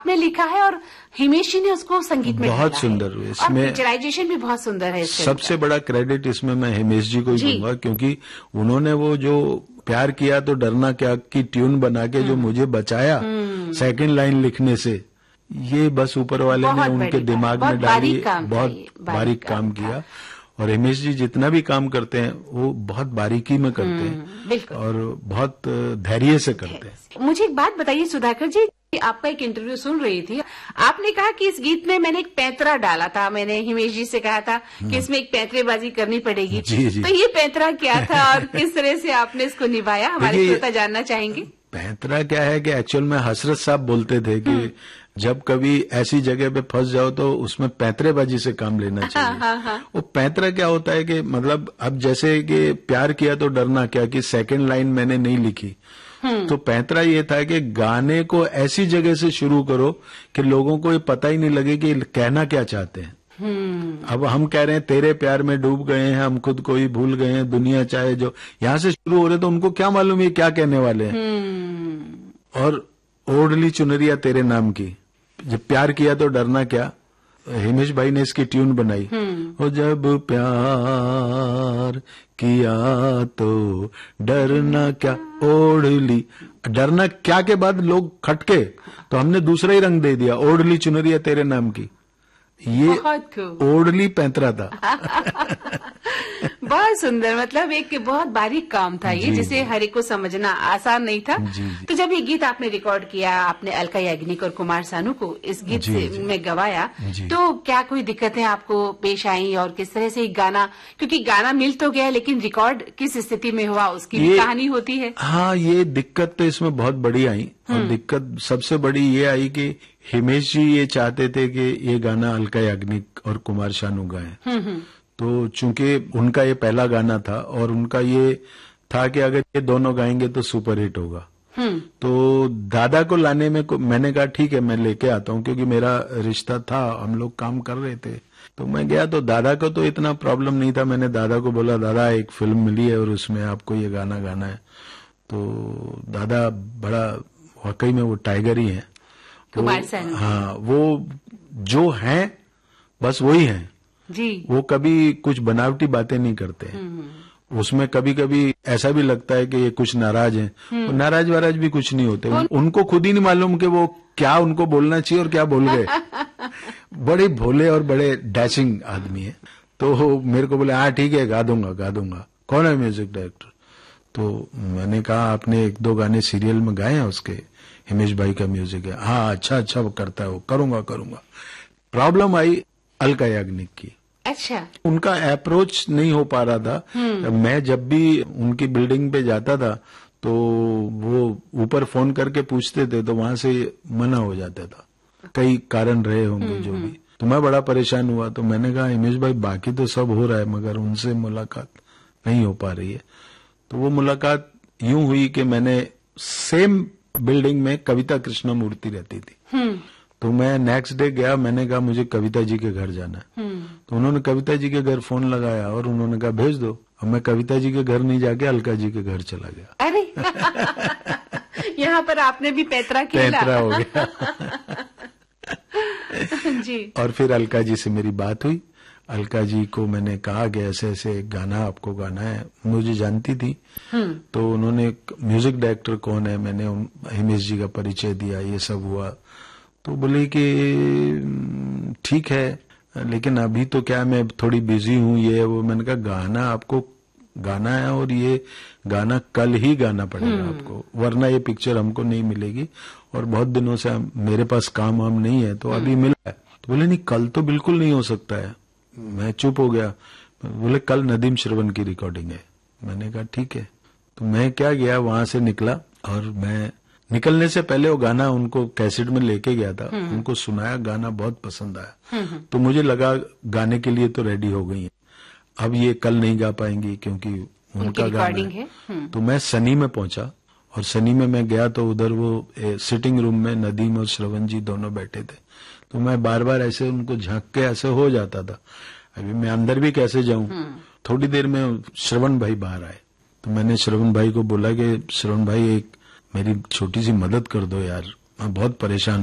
आपने लिखा है और हिमेश जी ने उसको संगीत में बहुत सुंदर इसमें पिक्चराइजेशन भी बहुत सुंदर है। सबसे बड़ा क्रेडिट इसमें मैं हिमेश जी को ही दूंगा, क्योंकि उन्होंने वो जो प्यार किया तो डरना क्या की ट्यून बना के जो मुझे बचाया सेकंड लाइन लिखने से, ये बस ऊपर वाले ने उनके दिमाग में डाली, बहुत बारीक काम किया। और हिमेश जी जितना भी काम करते हैं वो बहुत बारीकी में करते हैं और बहुत धैर्य से करते हैं। मुझे एक बात बताइए सुधाकर जी, आपका एक इंटरव्यू सुन रही थी, आपने कहा कि इस गीत में मैंने एक पैंतरा डाला था। मैंने हिमेश जी से कहा था कि इसमें एक पैंतरेबाजी करनी पड़ेगी। जी। तो ये पैंतरा क्या था और किस तरह से आपने इसको निभाया, हमारे श्रोता जानना चाहेंगे। पैंतरा क्या है कि एक्चुअल में हसरत साहब बोलते थे कि जब कभी ऐसी जगह पे फंस जाओ तो उसमें पैंतरेबाजी से काम लेना चाहिए। वो पैंतरा क्या होता है कि मतलब अब जैसे कि प्यार किया तो डरना क्या की सेकंड लाइन मैंने नहीं लिखी, तो पैंतरा ये था कि गाने को ऐसी जगह से शुरू करो कि लोगों को ये पता ही नहीं लगे कि कहना क्या चाहते हैं। अब हम कह रहे हैं तेरे प्यार में डूब गए हैं, हम खुद को ही भूल गए हैं, दुनिया चाहे जो, यहां से शुरू हो रहे तो उनको क्या मालूम ये क्या कहने वाले हैं। और ओढ़ली चुनरिया तेरे नाम की, जब प्यार किया तो डरना क्या, हिमेश भाई ने इसकी ट्यून बनाई। और जब प्यार किया तो डरना क्या, ओढ़ली, डरना क्या के बाद लोग खटके तो हमने दूसरा ही रंग दे दिया, ओढ़ली चुनरिया तेरे नाम की। ये ओढ़ली पैंतरा था। बहुत सुंदर, मतलब एक बहुत बारीक काम था ये, जिसे हर एक को समझना आसान नहीं था। तो जब ये गीत आपने रिकॉर्ड किया, आपने अलका याग्निक और कुमार सानू को इस गीत में गवाया, तो क्या कोई दिक्कतें आपको पेश आई और किस तरह से गाना, क्योंकि गाना मिल तो गया लेकिन रिकॉर्ड किस स्थिति में हुआ उसकी भी कहानी होती है। हाँ, ये दिक्कत तो इसमें बहुत बड़ी आई और दिक्कत सबसे बड़ी ये आई कि हिमेश जी ये चाहते थे कि ये गाना अलका याग्निक और कुमार शानू गाएं। तो चूंकि उनका ये पहला गाना था और उनका ये था कि अगर ये दोनों गाएंगे तो सुपरहिट होगा। तो दादा को लाने में मैंने कहा ठीक है मैं लेके आता हूँ, क्योंकि मेरा रिश्ता था, हम लोग काम कर रहे थे। तो मैं गया तो दादा को तो इतना प्रॉब्लम नहीं था। मैंने दादा को बोला दादा एक फिल्म मिली है और उसमें आपको ये गाना गाना है। तो दादा बड़ा वाकई में वो टाइगर ही है। कुमार सानू। हाँ, वो जो हैं बस वही हैं जी। वो कभी कुछ बनावटी बातें नहीं करते। उसमें कभी कभी ऐसा भी लगता है कि ये कुछ नाराज हैं, वो नाराज वाराज भी कुछ नहीं होते। उनको खुद ही नहीं मालूम कि वो क्या उनको बोलना चाहिए और क्या बोल गए। बड़े भोले और बड़े डैशिंग आदमी है। तो मेरे को बोले हाँ ठीक है गा दूंगा। कौन है म्यूजिक डायरेक्टर? तो मैंने कहा आपने एक दो गाने सीरियल में गाए हैं उसके, हिमेश भाई का म्यूजिक है। हाँ अच्छा वो करता है, वो करूंगा। प्रॉब्लम आई अलका याग्निक की। अच्छा, उनका अप्रोच नहीं हो पा रहा था। मैं जब भी उनकी बिल्डिंग पे जाता था तो वो ऊपर फोन करके पूछते थे तो वहां से मना हो जाता था, कई कारण रहे होंगे जो भी। तो मैं बड़ा परेशान हुआ। तो मैंने कहा हिमेश भाई बाकी तो सब हो रहा है मगर उनसे मुलाकात नहीं हो पा रही है। तो वो मुलाकात यूं हुई कि मैंने सेम बिल्डिंग में कविता कृष्णमूर्ति रहती थी। तो मैं नेक्स्ट डे गया, मैंने कहा मुझे कविता जी के घर जाना है। तो उन्होंने कविता जी के घर फोन लगाया और उन्होंने कहा भेज दो। अब मैं कविता जी के घर नहीं जाके अलका जी के घर चला गया। अरे यहाँ पर आपने भी पैंतरा हो गया। जी। और फिर अलका जी से मेरी बात हुई। अलका जी को मैंने कहा कि ऐसे ऐसे गाना आपको गाना है, मुझे जानती थी। तो उन्होंने म्यूजिक डायरेक्टर कौन है, मैंने हिमेश जी का परिचय दिया, ये सब हुआ। तो बोले कि ठीक है लेकिन अभी तो क्या मैं थोड़ी बिजी हूँ, ये वो। मैंने कहा गाना आपको गाना है और ये गाना कल ही गाना पड़ेगा आपको, वरना ये पिक्चर हमको नहीं मिलेगी और बहुत दिनों से मेरे पास काम वाम नहीं है, तो अभी मिला है। तो बोले नहीं कल तो बिल्कुल नहीं हो सकता है। मैं चुप हो गया। बोले कल नदीम श्रवण की रिकॉर्डिंग है। मैंने कहा ठीक है। तो मैं क्या गया, वहां से निकला और मैं निकलने से पहले वो गाना उनको कैसेट में लेके गया था, उनको सुनाया, गाना बहुत पसंद आया। तो मुझे लगा गाने के लिए तो रेडी हो गई है, अब ये कल नहीं गा पाएंगी क्योंकि उनका गाना है। तो मैं सनी में पहुंचा और सनी में मैं गया तो उधर वो सिटिंग रूम में नदीम और श्रवण जी दोनों बैठे थे। तो मैं बार बार ऐसे उनको झांक के ऐसे हो जाता था, अभी मैं अंदर भी कैसे जाऊं। थोड़ी देर में श्रवण भाई बाहर आए। तो मैंने श्रवण भाई को बोला कि श्रवण भाई एक मेरी छोटी सी मदद कर दो यार, मैं बहुत परेशान